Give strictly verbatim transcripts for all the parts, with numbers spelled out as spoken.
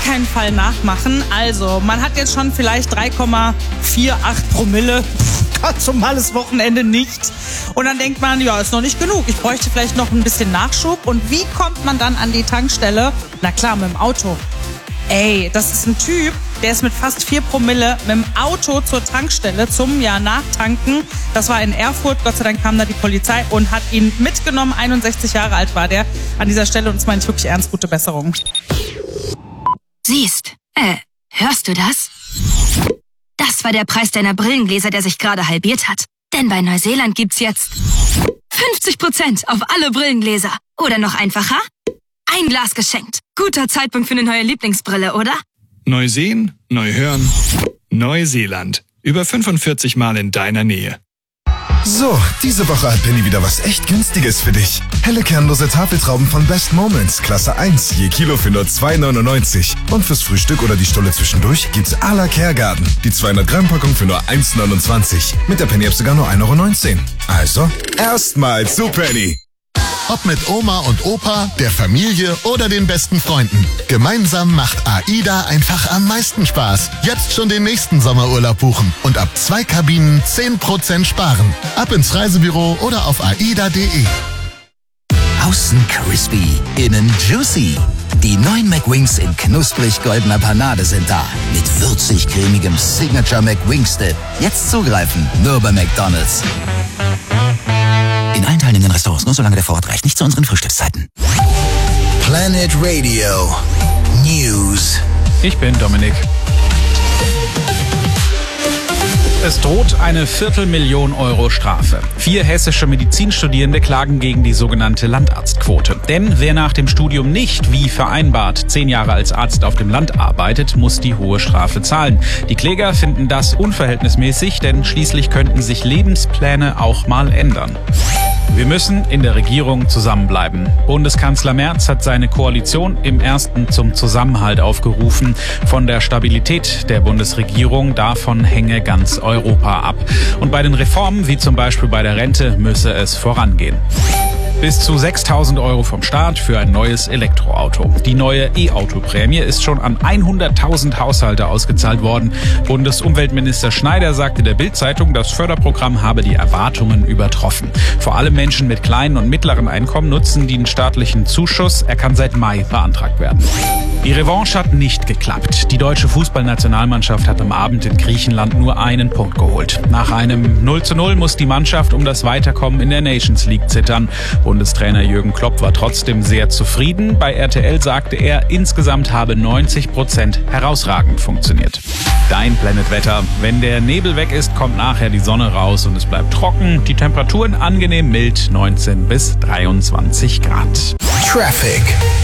keinen Fall nachmachen. Also, man hat jetzt schon vielleicht drei Komma achtundvierzig Promille. Ganz normales Wochenende nicht. Und dann denkt man, ja, ist noch nicht genug. Ich bräuchte vielleicht noch ein bisschen Nachschub. Und wie kommt man dann an die Tankstelle? Na klar, mit dem Auto. Ey, das ist ein Typ, der ist mit fast vier Promille mit dem Auto zur Tankstelle zum ja Nachtanken. Das war in Erfurt. Gott sei Dank kam da die Polizei und hat ihn mitgenommen. einundsechzig Jahre alt war der an dieser Stelle. Und das meine ich wirklich ernst. Gute Besserung. Siehst, äh, hörst du das? Das war der Preis deiner Brillengläser, der sich gerade halbiert hat. Denn bei Neuseeland gibt's jetzt fünfzig Prozent auf alle Brillengläser. Oder noch einfacher? Ein Glas geschenkt. Guter Zeitpunkt für eine neue Lieblingsbrille, oder? Neu sehen, neu hören. Neuseeland. Über fünfundvierzig Mal in deiner Nähe. So, diese Woche hat Penny wieder was echt Günstiges für dich. Helle kernlose Tafeltrauben von Best Moments, Klasse eins, je Kilo für nur zwei neunundneunzig. Und fürs Frühstück oder die Stulle zwischendurch gibt's à la Kergarten. Die zweihundert Gramm Packung für nur eins neunundzwanzig. Mit der Penny-App sogar nur ein Euro neunzehn. Also, erstmal zu Penny. Ob mit Oma und Opa, der Familie oder den besten Freunden. Gemeinsam macht AIDA einfach am meisten Spaß. Jetzt schon den nächsten Sommerurlaub buchen und ab zwei Kabinen zehn Prozent sparen. Ab ins Reisebüro oder auf aida punkt de. Außen crispy, innen juicy. Die neuen McWings in knusprig goldener Panade sind da. Mit würzig cremigem Signature McWings-Dip. Jetzt zugreifen, nur bei McDonald's. In allen teilnehmenden Restaurants nur solange der Vorrat reicht, nicht zu unseren Frühstückszeiten. Planet Radio News. Ich bin Dominik. Es droht eine Viertelmillion Euro Strafe. Vier hessische Medizinstudierende klagen gegen die sogenannte Landarztquote. Denn wer nach dem Studium nicht, wie vereinbart, zehn Jahre als Arzt auf dem Land arbeitet, muss die hohe Strafe zahlen. Die Kläger finden das unverhältnismäßig, denn schließlich könnten sich Lebenspläne auch mal ändern. Wir müssen in der Regierung zusammenbleiben. Bundeskanzler Merz hat seine Koalition im ersten zum Zusammenhalt aufgerufen. Von der Stabilität der Bundesregierung, davon hänge ganz Europa ab. Und bei den Reformen, wie zum Beispiel bei der Rente, müsse es vorangehen. Bis zu sechstausend Euro vom Staat für ein neues Elektroauto. Die neue E-Auto-Prämie ist schon an hunderttausend Haushalte ausgezahlt worden. Bundesumweltminister Schneider sagte der Bild-Zeitung, das Förderprogramm habe die Erwartungen übertroffen. Vor allem Menschen mit kleinen und mittleren Einkommen nutzen den staatlichen Zuschuss. Er kann seit Mai beantragt werden. Die Revanche hat nicht geklappt. Die deutsche Fußballnationalmannschaft hat am Abend in Griechenland nur einen Punkt geholt. Nach einem null zu null muss die Mannschaft um das Weiterkommen in der Nations League zittern. Bundestrainer Jürgen Klopp war trotzdem sehr zufrieden. Bei R T L sagte er, insgesamt habe neunzig Prozent herausragend funktioniert. Dein Planet Wetter. Wenn der Nebel weg ist, kommt nachher die Sonne raus und es bleibt trocken. Die Temperaturen angenehm mild, neunzehn bis dreiundzwanzig Grad. Traffic.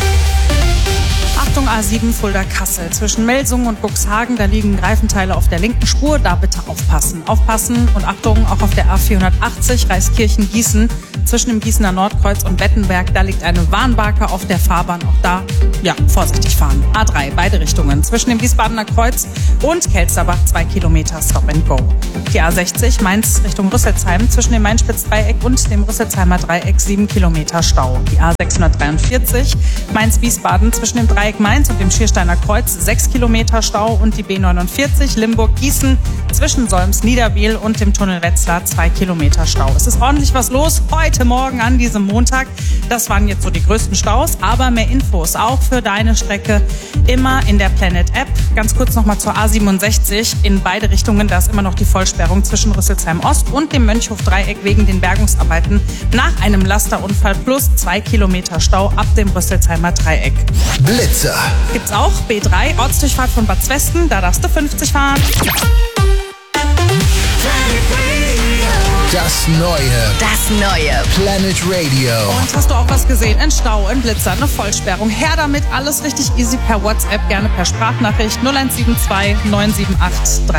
Achtung, A sieben Fulda-Kassel. Zwischen Melsungen und Cuxhagen, da liegen Greifenteile auf der linken Spur. Da bitte aufpassen. Aufpassen und Achtung, auch auf der A vierhundertachtzig Reiskirchen-Gießen. Zwischen dem Gießener Nordkreuz und Bettenberg, da liegt eine Warnbarke auf der Fahrbahn. Auch da, ja, vorsichtig fahren. A drei, beide Richtungen. Zwischen dem Wiesbadener Kreuz und Kelsterbach, zwei Kilometer Stop and Go. Die A sechzig, Mainz Richtung Rüsselsheim. Zwischen dem Main-Spitz-Dreieck und dem Rüsselsheimer Dreieck, sieben Kilometer Stau. Die A sechshundertdreiundvierzig, Mainz-Wiesbaden. Zwischen dem Dreieck Mainz und dem Schiersteiner Kreuz, sechs Kilometer Stau. Und die B neunundvierzig, Limburg-Gießen. Zwischen Solms-Niederbiel und dem Tunnel Wetzlar, zwei Kilometer Stau. Es ist ordentlich was los heute Morgen an diesem Montag. Das waren jetzt so die größten Staus, aber mehr Infos auch für deine Strecke immer in der Planet App. Ganz kurz nochmal zur A siebenundsechzig in beide Richtungen. Da ist immer noch die Vollsperrung zwischen Rüsselsheim Ost und dem Mönchhof-Dreieck wegen den Bergungsarbeiten nach einem Lasterunfall plus zwei Kilometer Stau ab dem Rüsselsheimer Dreieck. Blitzer. Gibt's auch B drei, Ortsdurchfahrt von Bad Zwesten. Da darfst du fünfzig fahren. Das Neue. Das Neue. Planet Radio. Und hast du auch was gesehen? Ein Stau, ein Blitzer, eine Vollsperrung. Her damit, alles richtig easy per WhatsApp, gerne per Sprachnachricht null eins sieben zwei neun sieben acht drei.